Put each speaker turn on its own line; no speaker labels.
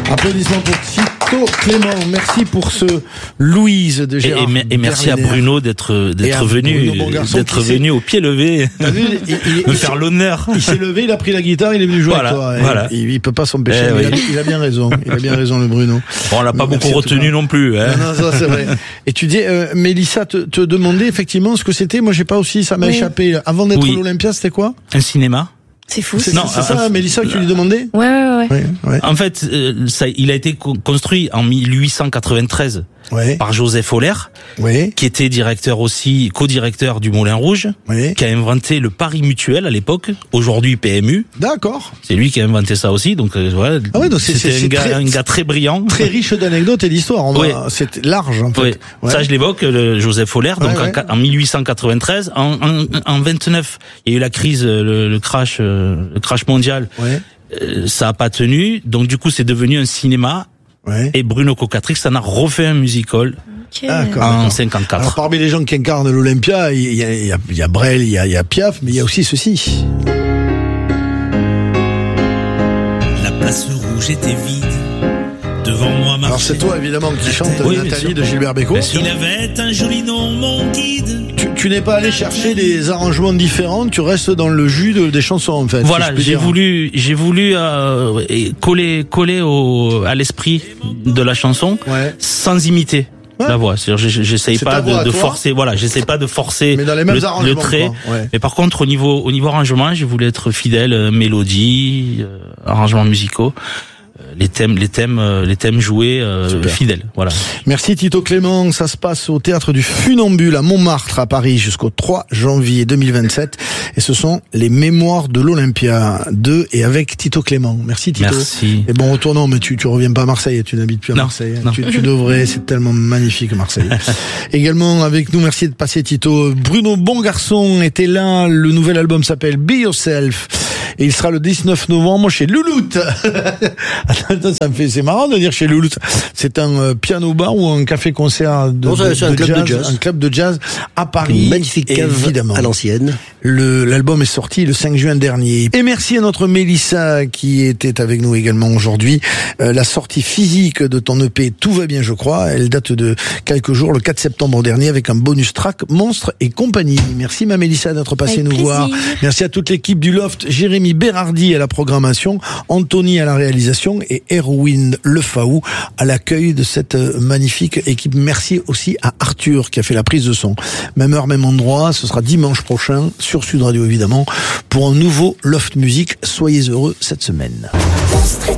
Applaudissements pour Tito Clément. Merci pour ce Louise de Gérard.
Et merci à Bruno d'être venu au pied levé, me faire l'honneur.
Il s'est levé, il a pris la guitare, il est venu jouer avec toi.
Voilà.
Il peut pas s'empêcher. Il a bien raison. Il a bien raison, le Bruno.
Bon, on l'a pas beaucoup retenu non plus. Hein.
Non, ça c'est vrai. Et tu dis, Mélissa te demandait effectivement ce que c'était. Moi, j'ai pas aussi, ça m'a échappé. Avant d'être à l'Olympia, c'était quoi?
Un cinéma.
C'est fou.
C'est ça, Mélissa, que tu lui demandais?
Ouais.
En fait, il a été construit en 1893 par Joseph Euler, qui était co-directeur du Moulin Rouge, qui a inventé le pari mutuel à l'époque, aujourd'hui PMU. D'accord. C'est lui qui a inventé ça aussi, donc donc c'était un gars très brillant. Très riche d'anecdotes et d'histoires. C'est large, en fait. Ça, je l'évoque, Joseph Euler, donc en 1893. En 29, il y a eu la crise, le crash mondial. Ça a pas tenu, donc du coup c'est devenu un cinéma. Et Bruno Cocatrix en a refait un musical en 54.
Alors, parmi les gens qui incarnent l'Olympia, il y a Brel, il y a Piaf, mais il y a aussi ceci.
La place rouge était vide. Devant moi marchait.
Alors c'est toi évidemment qui chante Nathalie de Gilbert Bécaud.
Il avait un joli nom, mon guide.
Tu n'es pas allé chercher des arrangements différents, tu restes dans le jus des chansons en fait.
Voilà, j'ai voulu coller à l'esprit de la chanson sans imiter la voix. C'est-à-dire, j'essaye pas de forcer. Voilà, j'essaye pas de forcer le trait. Mais par contre, au niveau arrangement, je voulais être fidèle, mélodie, arrangements musicaux. Les thèmes joués fidèles. Voilà.
Merci Tito Clément. Ça se passe au théâtre du Funambule à Montmartre à Paris jusqu'au 3 janvier 2027 et ce sont les Mémoires de l'Olympia de et avec Tito Clément. Merci Tito.
Merci.
Et bon retournant, mais tu reviens pas à Marseille, tu n'habites plus à Marseille.
Non.
Tu devrais, c'est tellement magnifique Marseille. Également avec nous, merci de passer Tito. Bruno Bongarçon était là, le nouvel album s'appelle Be Yourself. Et il sera le 19 novembre chez Louloute. Attends, c'est marrant de dire chez Louloute. C'est un piano bar ou un café-concert
c'est un club de jazz.
Un club de jazz à Paris.
Une magnifique cave évidemment. À l'ancienne.
L'album est sorti le 5 juin dernier. Et merci à notre Mélissa qui était avec nous également aujourd'hui. La sortie physique de ton EP Tout va bien, je crois. Elle date de quelques jours, le 4 septembre dernier, avec un bonus track Monstre et compagnie. Merci ma Mélissa d'être passée nous voir. Merci à toute l'équipe du Loft. Jérémy Bérardi à la programmation, Anthony à la réalisation et Erwin Lefaou à l'accueil de cette magnifique équipe. Merci aussi à Arthur qui a fait la prise de son. Même heure, même endroit, ce sera dimanche prochain sur Sud Radio évidemment pour un nouveau Loft Music. Soyez heureux cette semaine.